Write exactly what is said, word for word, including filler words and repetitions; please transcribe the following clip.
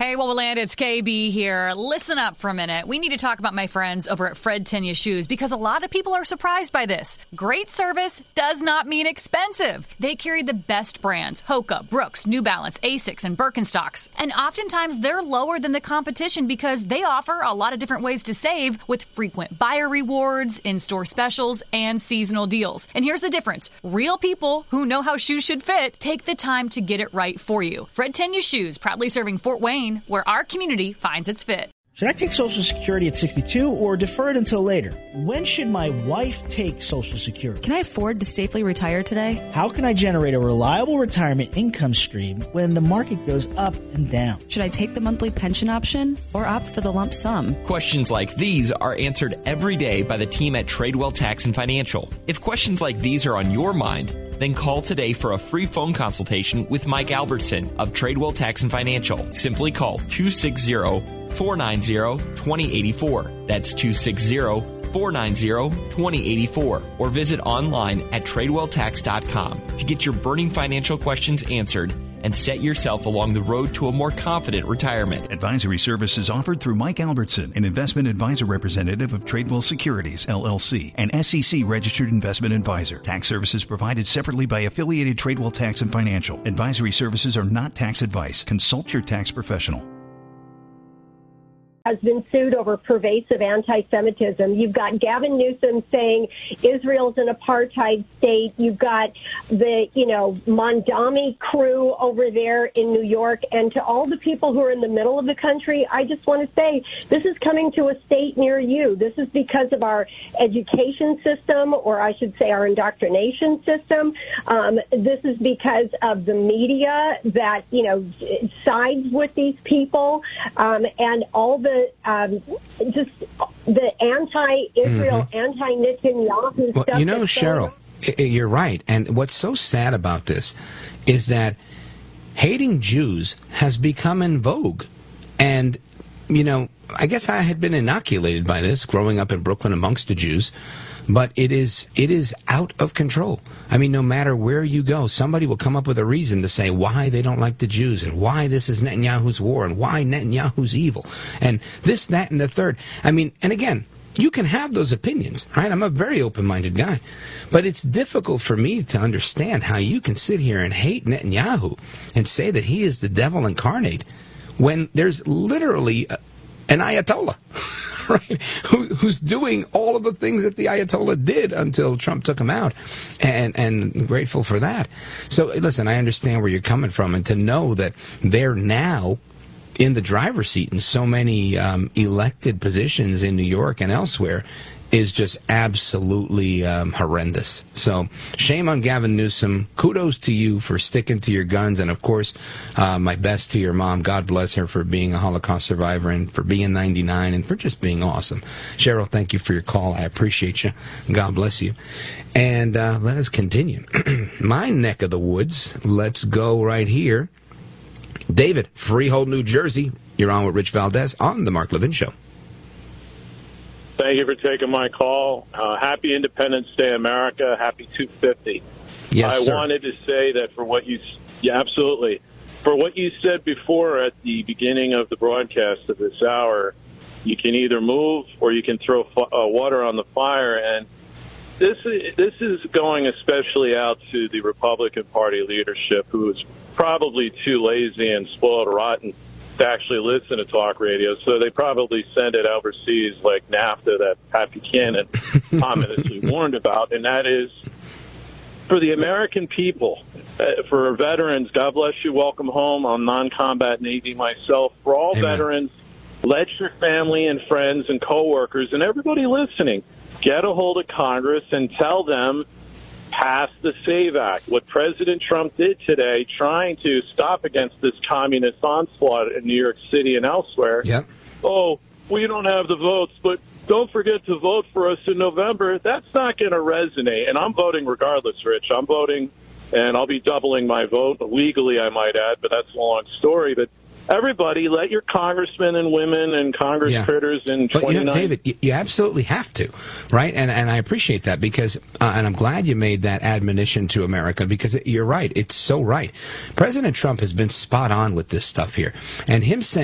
Hey, Woboland, it's K B here. Listen up for a minute. We need to talk about my friends over at Fred Tenya Shoes because a lot of people are surprised by this. Great service does not mean expensive. They carry the best brands, Hoka, Brooks, New Balance, Asics, and Birkenstocks. And oftentimes they're lower than the competition because they offer a lot of different ways to save with frequent buyer rewards, in-store specials, and seasonal deals. And here's the difference. Real people who know how shoes should fit take the time to get it right for you. Fred Tenya Shoes, proudly serving Fort Wayne, where our community finds its fit. Should I take Social Security at sixty-two or defer it until later? When should my wife take Social Security? Can I afford to safely retire today? How can I generate a reliable retirement income stream when the market goes up and down? Should I take the monthly pension option or opt for the lump sum? Questions like these are answered every day by the team at Tradewell Tax and Financial. If questions like these are on your mind, then call today for a free phone consultation with Mike Albertson of Tradewell Tax and Financial. Simply call two six zero, four nine zero, two zero eight four. That's two six zero, four nine zero, two zero eight four. Or visit online at tradewell tax dot com to get your burning financial questions answered and set yourself along the road to a more confident retirement. Advisory services offered through Mike Albertson, an investment advisor representative of Tradewell Securities, L L C, an S E C-registered investment advisor. Tax services provided separately by affiliated Tradewell Tax and Financial. Advisory services are not tax advice. Consult your tax professional. Has been sued over pervasive anti-Semitism. You've got Gavin Newsom saying Israel's an apartheid state. You've got the, you know, Mondami crew over there in New York. And to all the people who are in the middle of the country, I just want to say this is coming to a state near you. This is because of our education system, or I should say our indoctrination system. Um, this is because of the media that, you know, sides with these people, um, and all the Um, just the anti-Israel, mm-hmm. anti-Netanyahu well, stuff. You know, Cheryl, you're right. And what's so sad about this is that hating Jews has become in vogue. And, you know, I guess I had been inoculated by this growing up in Brooklyn amongst the Jews. But it is it is out of control. I mean, no matter where you go, somebody will come up with a reason to say why they don't like the Jews and why this is Netanyahu's war and why Netanyahu's evil and this, that, and the third. I mean, and again, you can have those opinions, right? I'm a very open-minded guy. But it's difficult for me to understand how you can sit here and hate Netanyahu and say that he is the devil incarnate when there's literally a, an Ayatollah, right, Who, who's doing all of the things that the Ayatollah did until Trump took him out, and and grateful for that. So, listen, I understand where you're coming from, and to know that they're now in the driver's seat in so many um, elected positions in New York and elsewhere is just absolutely um, horrendous. So shame on Gavin Newsom. Kudos to you for sticking to your guns. And, of course, uh, my best to your mom. God bless her for being a Holocaust survivor and for being ninety-nine and for just being awesome. Cheryl, thank you for your call. I appreciate you. God bless you. And uh, let us continue. My neck of the woods. Let's go right here. David, Freehold, New Jersey. You're on with Rich Valdez on The Mark Levin Show. Thank you for taking my call. Uh, happy Independence Day, America. Happy two fifty. Yes, I sir. wanted to say that for what you, yeah, absolutely. For what you said before at the beginning of the broadcast of this hour, you can either move or you can throw uh, water on the fire. And this is, this is going especially out to the Republican Party leadership, who is probably too lazy and spoiled rotten to actually listen to talk radio, so they probably send it overseas like NAFTA that Pat Buchanan ominously warned about, and that is for the American people, uh, for veterans, God bless you, welcome home. I'm non-combat Navy myself. For all Amen. Veterans, let your family and friends and coworkers and everybody listening get a hold of Congress and tell them pass the SAVE Act. What President Trump did today, trying to stop against this communist onslaught in New York City and elsewhere. Yep. Oh, we don't have the votes, but don't forget to vote for us in November. That's not going to resonate. And I'm voting regardless, Rich. I'm voting, and I'll be doubling my vote legally, I might add, but that's a long story. But everybody, let your congressmen and women and Congress yeah. critters in but twenty-nine. You know, David, you, you absolutely have to, right? And and I appreciate that because, uh, and I'm glad you made that admonition to America because you're right. It's so right. President Trump has been spot on with this stuff here, and him saying